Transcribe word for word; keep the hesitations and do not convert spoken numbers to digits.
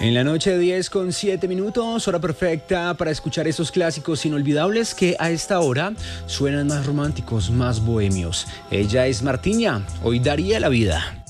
En la noche, diez con siete minutos, hora perfecta para escuchar esos clásicos inolvidables que a esta hora suenan más románticos, más bohemios. Ella es Martiña, hoy daría la vida.